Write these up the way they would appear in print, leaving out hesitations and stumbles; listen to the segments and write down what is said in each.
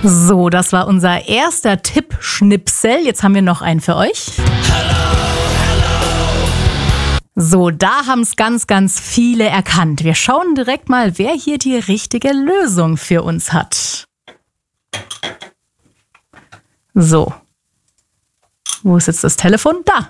So, das war unser erster Tippschnipsel. Jetzt haben wir noch einen für euch. So, da haben es ganz, ganz viele erkannt. Wir schauen direkt mal, wer hier die richtige Lösung für uns hat. So. Wo ist jetzt das Telefon? Da.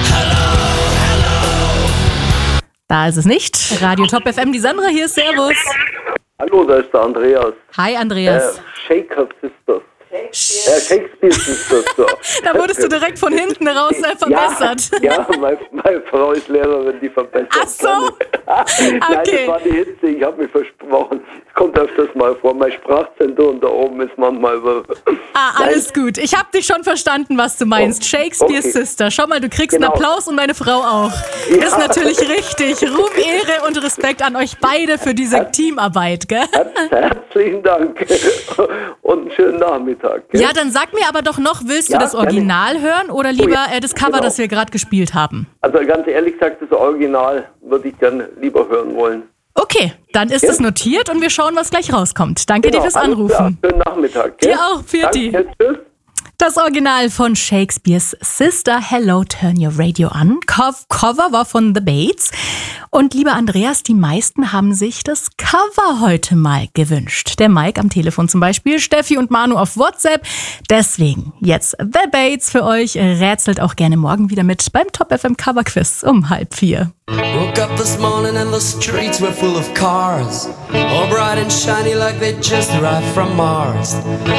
Da ist es nicht. Radio Top FM, die Sandra hier. Servus. Hallo, da ist der Andreas. Hi, Andreas. Shaker Sisters. Shakespeare Sisters. So. Da wurdest du direkt von hinten raus verbessert. Ja, meine Frau ist Lehrerin, die verbessert. Ach so. Nein, Okay. das war die Hitze, ich habe mich versprochen. Es kommt öfters mal vor. Mein Sprachzentrum da oben ist manchmal über... Alles gut. Ich habe dich schon verstanden, was du meinst. Shakespeare okay. Sister. Schau mal, du kriegst Genau. einen Applaus und meine Frau auch. Ja. Ist natürlich richtig. Ruhm, Ehre und Respekt an euch beide für diese Teamarbeit, gell? Herzlichen Dank und einen schönen Nachmittag. Gell? Ja, dann sag mir aber doch noch, willst du Ja, das Original hören oder lieber das Cover, Genau. das wir gerade gespielt haben? Also ganz ehrlich gesagt, das Original würde ich gerne lieber hören wollen. Okay, dann ist es notiert und wir schauen, was gleich rauskommt. Danke dir fürs alles Anrufen. Klar. Schönen Nachmittag. Gell? Dir auch, Pfiat-ti. Danke, tschüss. Das Original von Shakespeares Sister, Hello, Turn Your Radio On. Cover war von The Bates. Und lieber Andreas, die meisten haben sich das Cover heute mal gewünscht. Der Mike am Telefon zum Beispiel, Steffi und Manu auf WhatsApp. Deswegen jetzt The Bates für euch. Rätselt auch gerne morgen wieder mit beim Top FM Cover Quiz um 3:30. Woke up this morning and the streets were full of cars, all bright and shiny like they just arrived from Mars.